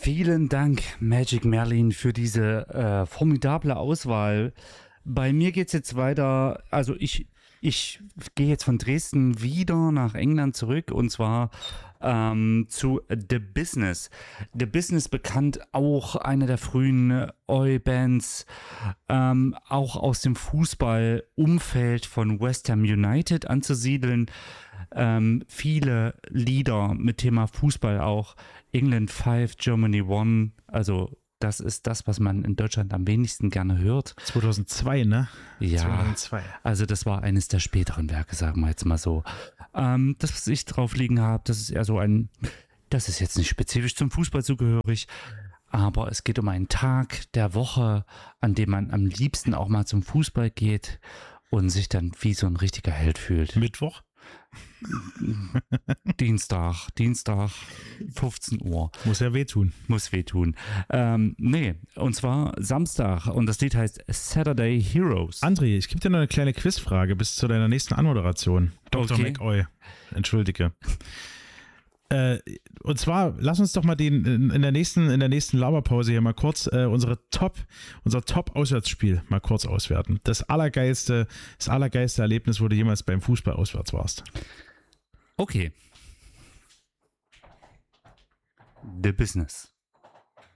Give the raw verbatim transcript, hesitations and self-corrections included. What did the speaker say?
Vielen Dank, Magic Merlin, für diese äh, formidable Auswahl. Bei mir geht's jetzt weiter, also ich, ich gehe jetzt von Dresden wieder nach England zurück und zwar ähm, zu The Business. The Business, bekannt auch eine der frühen Oi-Bands, ähm, auch aus dem Fußballumfeld von West Ham United anzusiedeln. Ähm, viele Lieder mit Thema Fußball auch. England five, Germany one, also das ist das, was man in Deutschland am wenigsten gerne hört. zweitausendzwei, ne? Ja, zweitausendzwei. Also das war eines der späteren Werke, sagen wir jetzt mal so. Ähm, das, was ich drauf liegen habe, das ist eher so ein, das ist jetzt nicht spezifisch zum Fußball zugehörig, aber es geht um einen Tag der Woche, an dem man am liebsten auch mal zum Fußball geht und sich dann wie so ein richtiger Held fühlt. Mittwoch? Dienstag, Dienstag, fünfzehn Uhr. Muss ja wehtun. Muss wehtun. Ähm, nee, und zwar Samstag und das Lied heißt Saturday Heroes. André, ich gebe dir noch eine kleine Quizfrage bis zu deiner nächsten Anmoderation. Doktor Okay. McOy. Entschuldige. Äh, und zwar, lass uns doch mal den in, in der nächsten, in der nächsten Laberpause hier mal kurz äh, unsere Top, unser Top-Auswärtsspiel mal kurz auswerten. Das allergeilste, das allergeilste Erlebnis, wo du jemals beim Fußball auswärts warst. Okay. The Business.